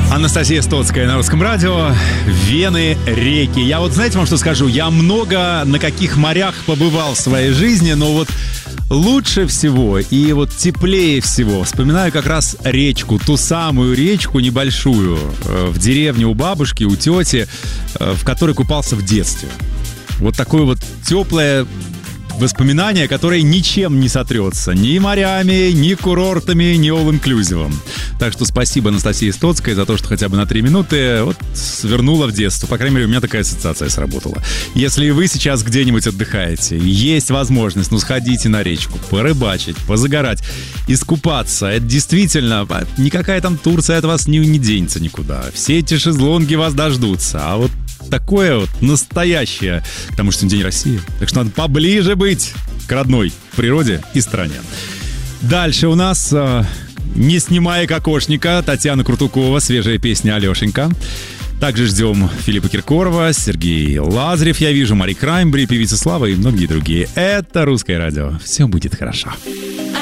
Анастасия Стоцкая на Русском радио. Вены, реки. Я вот, знаете, вам что скажу? Я много на каких морях побывал в своей жизни, но вот лучше всего и вот теплее всего вспоминаю как раз речку, ту самую речку небольшую в деревне у бабушки, у тети, в которой купался в детстве. Вот такое вот теплое воспоминание, которое ничем не сотрется. Ни морями, ни курортами, ни all-inclusive. Так что спасибо Анастасии Стоцкой за то, что хотя бы на 3 минуты вот свернула в детство. По крайней мере, у меня такая ассоциация сработала. Если и вы сейчас где-нибудь отдыхаете, есть возможность, сходите на речку, порыбачить, позагорать, искупаться. Это действительно, никакая там Турция от вас не денется никуда. Все эти шезлонги вас дождутся. А вот такое вот настоящее, потому что День России. Так что надо поближе быть к родной природе и стране. Дальше у нас «Не снимая кокошника» Татьяна Крутукова, свежая песня «Алешенька». Также ждем Филиппа Киркорова, Сергей Лазарев, я вижу, Мари Краймбри, певица Слава и многие другие. Это Русское радио. Все будет хорошо.